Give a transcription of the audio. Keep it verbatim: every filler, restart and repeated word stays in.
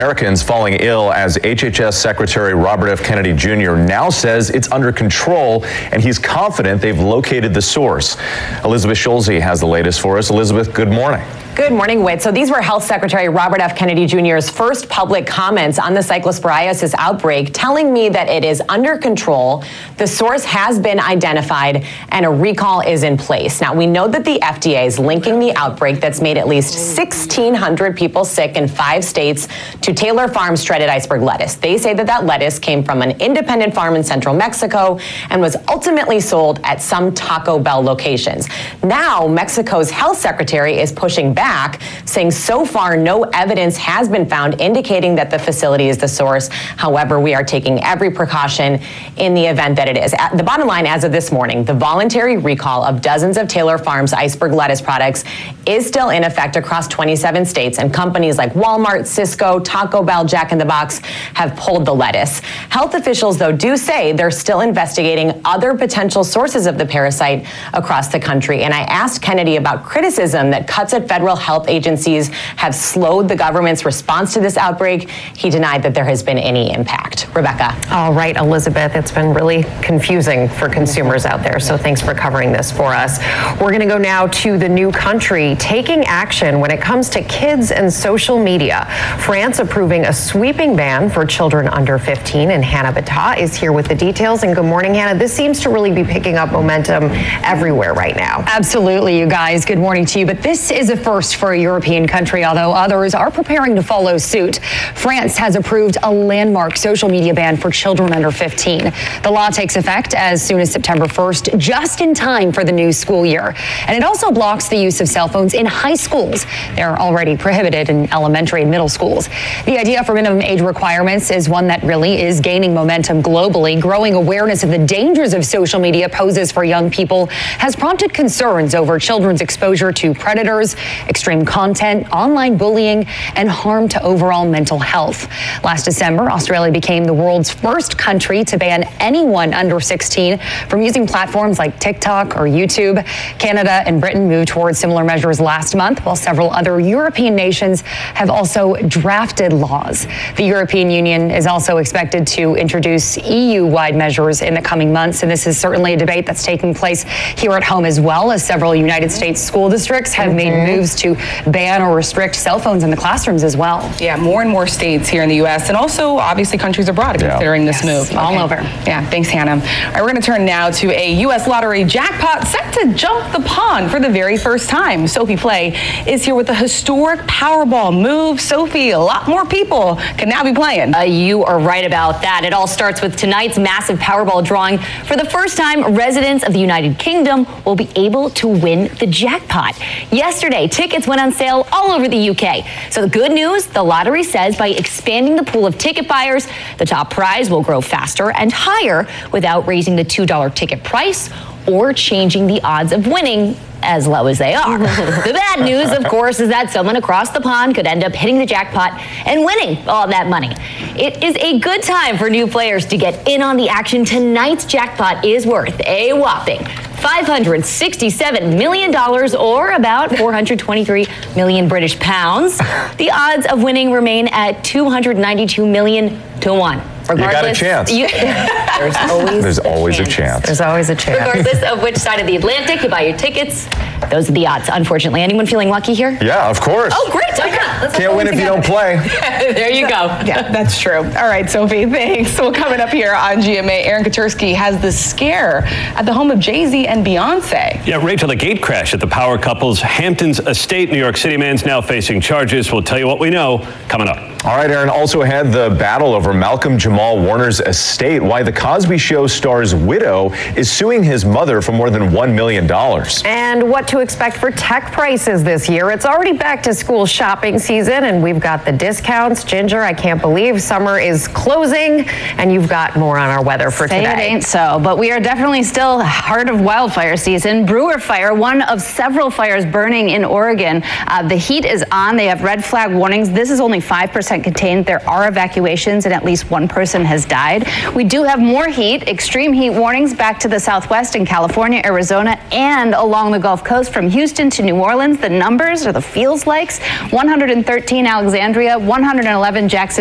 Americans falling ill as H H S Secretary Robert F. Kennedy Junior now says it's under control, and he's confident they've located the source. Elizabeth Schulze has the latest for us. Elizabeth, good morning. Good morning, Whit. So these were Health Secretary Robert F. Kennedy Junior's first public comments on the cyclosporiasis outbreak, telling me that it is under control, the source has been identified, and a recall is in place. Now, we know that the F D A is linking the outbreak that's made at least sixteen hundred people sick in five states to Taylor Farms shredded iceberg lettuce. They say that that lettuce came from an independent farm in central Mexico and was ultimately sold at some Taco Bell locations. Now, Mexico's health secretary is pushing back Back, saying so far no evidence has been found indicating that the facility is the source. However, we are taking every precaution in the event that it is. At the bottom line, as of this morning, the voluntary recall of dozens of Taylor Farms iceberg lettuce products is still in effect across twenty-seven states, and companies like Walmart, Sysco, Taco Bell, Jack in the Box have pulled the lettuce. Health officials, though, do say they're still investigating other potential sources of the parasite across the country. And I asked Kennedy about criticism that cuts at federal health agencies have slowed the government's response to this outbreak. He denied that there has been any impact. Rebecca. All right, Elizabeth, it's been really confusing for consumers out there, so thanks for covering this for us. We're going to go now to the new country taking action when it comes to kids and social media. France approving a sweeping ban for children under fifteen, and Hannah Battah is here with the details. And good morning, Hannah. This seems to really be picking up momentum everywhere right now. Absolutely, you guys. Good morning to you. But this is a first for a European country, although others are preparing to follow suit. France has approved a landmark social media ban for children under fifteen. The law takes effect as soon as September first, just in time for the new school year. And it also blocks the use of cell phones in high schools. They're already prohibited in elementary and middle schools. The idea for minimum age requirements is one that really is gaining momentum globally. Growing awareness of the dangers of social media poses for young people has prompted concerns over children's exposure to predators, extreme content, online bullying, and harm to overall mental health. Last December, Australia became the world's first country to ban anyone under sixteen from using platforms like TikTok or YouTube. Canada and Britain moved towards similar measures last month, while several other European nations have also drafted laws. The European Union is also expected to introduce E U-wide measures in the coming months, and this is certainly a debate that's taking place here at home as well, as several United States school districts have mm-hmm. made moves to ban or restrict cell phones in the classrooms as well. Yeah, more and more states here in the U S and also obviously countries abroad are yeah. considering this yes. move. All okay. over. Yeah, thanks, Hannah. All right, we're going to turn now to a U S lottery jackpot set to jump the pond for the very first time. Sophie Play is here with the historic Powerball move. Sophie, a lot more people can now be playing. Uh, you are right about that. It all starts with tonight's massive Powerball drawing. For the first time, residents of the United Kingdom will be able to win the jackpot. Yesterday, tickets went on sale all over the U K. So the good news, the lottery says by expanding the pool of ticket buyers, the top prize will grow faster and higher without raising the two dollar ticket price or changing the odds of winning as low as they are. The bad news, of course, is that someone across the pond could end up hitting the jackpot and winning all that money. It is a good time for new players to get in on the action. Tonight's jackpot is worth a whopping five hundred sixty-seven million dollars, or about four hundred twenty-three million British pounds. The odds of winning remain at two hundred ninety-two million to one. Regardless, you got a chance. You, there's always, there's a, always chance. a chance. There's always a chance. Regardless of which side of the Atlantic you buy your tickets, those are the odds, unfortunately. Anyone feeling lucky here? Yeah, of course. Oh, great. Okay. Let's Can't win if you don't play. There you go. Yeah, that's true. All right, Sophie, thanks. Well, coming up here on G M A, Aaron Katursky has the scare at the home of Jay-Z and Beyonce. Yeah, Rachel, the gate crash at the power couple's Hamptons estate. New York City man's now facing charges. We'll tell you what we know coming up. All right, Aaron, also had the battle over Malcolm Jamal Warner's estate, why the Cosby Show star's widow is suing his mother for more than one million dollars. And what to expect for tech prices this year. It's already back to school shopping season, and we've got the discounts. Ginger, I can't believe summer is closing, and you've got more on our weather for Say today. It ain't so, but we are definitely still heart of wildfire season. Brewer Fire, one of several fires burning in Oregon. Uh, the heat is on. They have red flag warnings. This is only five percent contained. There are evacuations, and at least one person has died. We do have more heat, extreme heat warnings back to the southwest in California, Arizona, and along the Gulf Coast. Coast from Houston to New Orleans. The numbers or the feels likes: one hundred thirteen Alexandria, one hundred eleven Jackson.